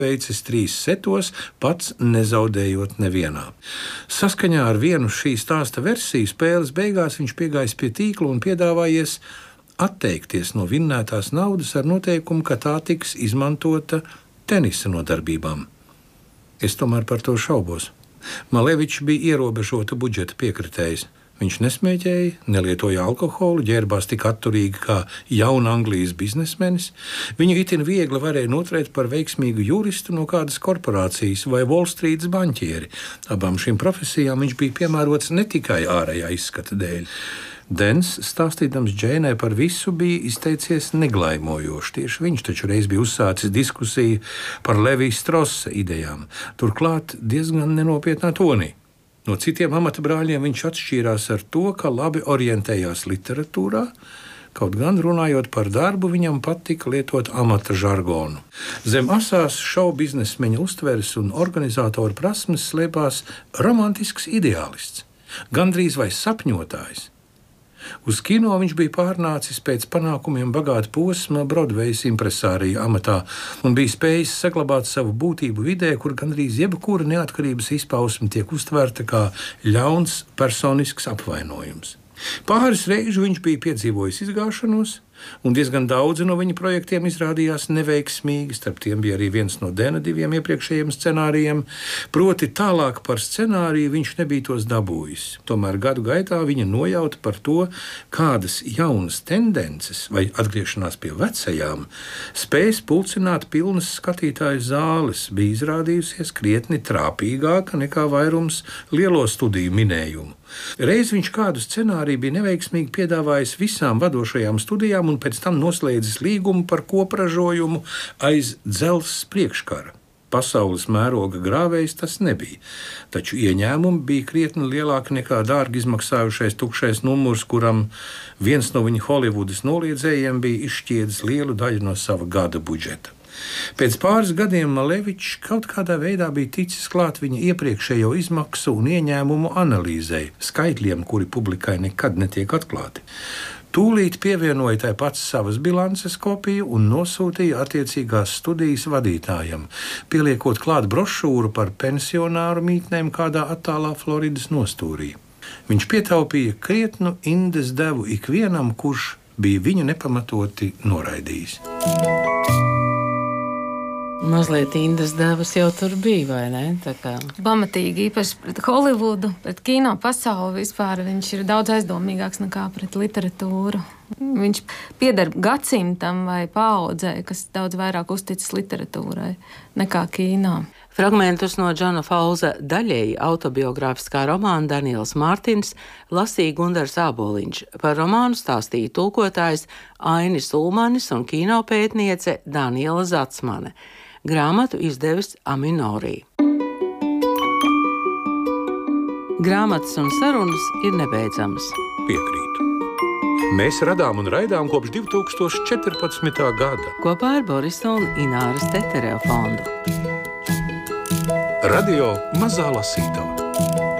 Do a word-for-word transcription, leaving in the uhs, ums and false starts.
veicis trīs setos, pats nezaudējot nevienā. Saskaņā ar vienu šī stāsta versiju spēles beigās viņš piegājis pie tīkla un piedāvājies atteikties no vinnētās naudas ar noteikumu, ka tā tiks izmantota tenisa nodarbībām. Es tomēr par to šaubos. Malevičs bija ierobežota budžeta piekritējs. Viņš nesmēķēja, nelietoja alkoholu, ģērbās tik atturīgi kā jauna Anglijas biznesmenis. Viņu itin viegli varēja noturēt par veiksmīgu juristu no kādas korporācijas vai Wall Street banķieri. Abām šīm profesijām viņš bija piemērots ne tikai ārējā izskata dēļ. Dens, stāstīdams Džēnai par visu, bija izteicies neglaimojoši. Tieši viņš taču reiz bija uzsācis diskusiju par Levija Strosa idejām, turklāt diezgan nenopietnā tonī. No citiem amatabrāļiem viņš atšķīrās ar to, ka labi orientējās literatūrā, kaut gan runājot par darbu, viņam patika lietot amata žargonu. Zem asās šovu biznesmeņa uztveres un organizatoru prasmes slēpās romantisks ideālists, gandrīz vai sapņotājs. Uz kino viņš bija pārnācis pēc panākumiem bagāta posma Broadvejas impresārija amatā un bija spējis saglabāt savu būtību vidē, kur gandrīz jebkura neatkarības izpausme tiek uztverta kā ļauns personisks apvainojums. Pāris reižu viņš bija piedzīvojis izgāšanos, un diezgan daudzi no viņa projektiem izrādījās neveiksmīgi. Starp tiem bija arī viens no Dena diviem iepriekšējiem scenārijiem, proti tālāk par scenāriju viņš nebija tos dabūjis. Tomēr gadu gaitā viņa nojauta par to, kādas jaunas tendences vai atgriešanās pie vecajām spējas pulcināt pilnas skatītāju zāles, bija izrādījusies krietni trāpīgāka nekā vairums lielo studiju minējumu. Reiz viņš kādu scenāriju bija neveiksmīgi piedāvājis visām vadošajām studijām un pēc tam noslēdzis līgumu par kopražojumu aiz dzelzs priekškara. Pasaules mēroga grāvējs tas nebija, taču ieņēmumi bija krietni lielāki nekā dārgi izmaksājušais tukšais numurs, kuram viens no viņa Holivudas noliedzējiem bija izšķiedis lielu daļu no sava gada budžeta. Pēc pāris gadiem Malevičs kaut kādā veidā bija ticis klāt viņa iepriekšējo izmaksu un ieņēmumu analīzei, skaitļiem, kuri publikai nekad netiek atklāti. Tūlīt pievienoja tai pats savas bilances kopiju un nosūtīja attiecīgās studijas vadītājam, pieliekot klāt brošūru par pensionāru mītnēm kādā attālā Floridas nostūrī. Viņš pietaupīja krietnu indes devu ikvienam, kurš bija viņu nepamatoti noraidījis. Mazliet indas devas jau tur bija, vai ne? Tā kā... Pamatīgi, īpaši pret Holivudu, pret kino pasauli vispār, viņš ir daudz aizdomīgāks nekā pret literatūru. Viņš pieder gadsimtam vai paaudzei, kas daudz vairāk uzticas literatūrai nekā kino. Fragmentus no Džona Fauza daļēji autobiogrāfiskā romāna Daniels Mārtins lasīja Gundars Āboliņš. Par romānu stāstīja tulkotājs Ainis Ulmanis un kinopētniece Daniela Zatsmane. Grāmatu izdevis Aminorī. Grāmatas un sarunas ir nebeidzamas. Piekrītu. Mēs radām un raidām kopš divi tūkstoši četrpadsmitā gada. Kopā ar Borisa un Ināras Tetereva fondu. Radio Mazā lasītava.